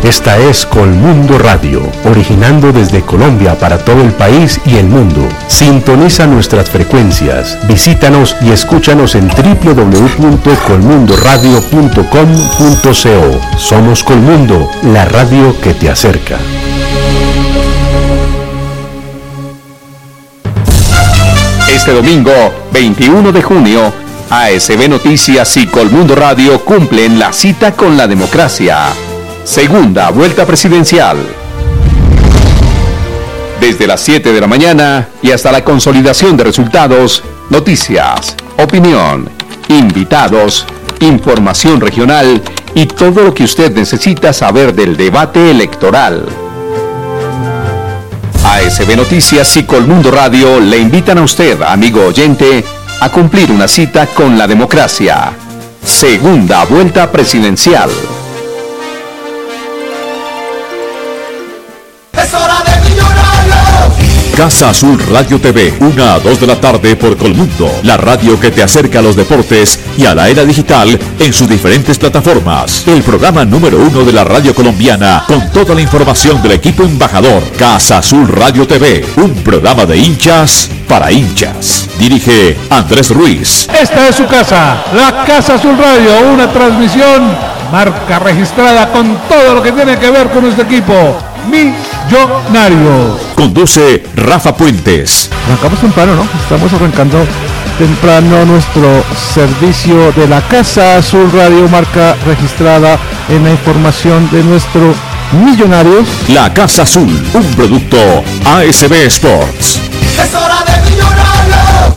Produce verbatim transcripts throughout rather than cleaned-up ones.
Esta es Colmundo Radio, originando desde Colombia para todo el país y el mundo. Sintoniza nuestras frecuencias, visítanos y escúchanos en doble u doble u doble u punto colmundo radio punto com punto co. Somos Colmundo, la radio que te acerca. Este domingo, veintiuno de junio, A S B Noticias y Colmundo Radio cumplen la cita con la democracia. Segunda vuelta presidencial. Desde las siete de la mañana y hasta la consolidación de resultados, noticias, opinión, invitados, información regional y todo lo que usted necesita saber del debate electoral. A S B Noticias y Colmundo Radio le invitan a usted, amigo oyente, a cumplir una cita con la democracia. Segunda vuelta presidencial. Es hora de Millonarios. Casa Azul Radio T V, una a dos de la tarde por Colmundo, la radio que te acerca a los deportes y a la era digital en sus diferentes plataformas. El programa número uno de la radio colombiana, con toda la información del equipo embajador. Casa Azul Radio T V, un programa de hinchas para hinchas. Dirige Andrés Ruiz. Esta es su casa, la Casa Azul Radio, una transmisión marca registrada con todo lo que tiene que ver con nuestro equipo. Millonarios. Conduce Rafa Puentes. Arrancamos temprano, ¿no? Estamos arrancando temprano nuestro servicio de la Casa Azul Radio, marca registrada en la información de nuestro Millonarios. La Casa Azul, un producto A S B Sports. Es hora de Millonarios.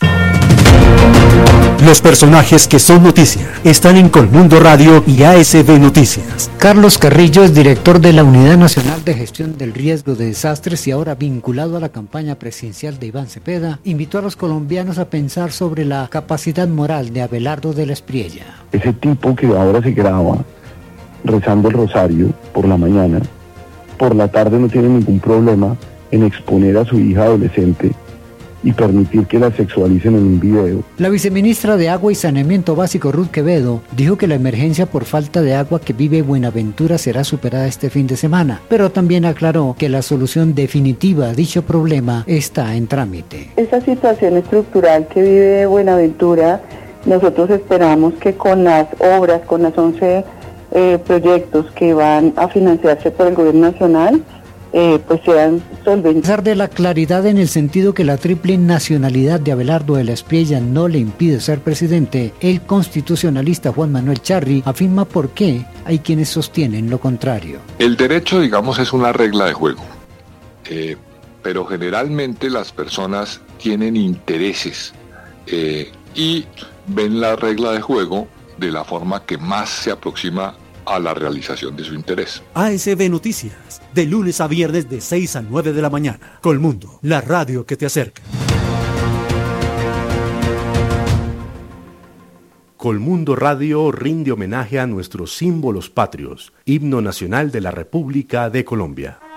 Los personajes que son noticia están en Colmundo Radio y A S B Noticias. Carlos Carrillo es director de la Unidad Nacional de Gestión del Riesgo de Desastres y ahora vinculado a la campaña presidencial de Iván Cepeda. Invitó a los colombianos a pensar sobre la capacidad moral de Abelardo de la Espriella. Ese tipo que ahora se graba rezando el rosario por la mañana, por la tarde no tiene ningún problema en exponer a su hija adolescente y permitir que la sexualicen en un video. La viceministra de Agua y Saneamiento Básico, Ruth Quevedo, dijo que la emergencia por falta de agua que vive Buenaventura será superada este fin de semana, pero también aclaró que la solución definitiva a dicho problema está en trámite. Esta situación estructural que vive Buenaventura, nosotros esperamos que con las obras, con las once eh, proyectos que van a financiarse por el gobierno nacional, Eh, pues sean solventes. A pesar de la claridad en el sentido que la triple nacionalidad de Abelardo de la Espriella no le impide ser presidente, el constitucionalista Juan Manuel Charri afirma por qué hay quienes sostienen lo contrario. El derecho, digamos, es una regla de juego, eh, pero generalmente las personas tienen intereses eh, y ven la regla de juego de la forma que más se aproxima a la realización de su interés. A S B Noticias, de lunes a viernes de seis a nueve de la mañana. Colmundo, la radio que te acerca. Colmundo Radio rinde homenaje a nuestros símbolos patrios, himno nacional de la República de Colombia.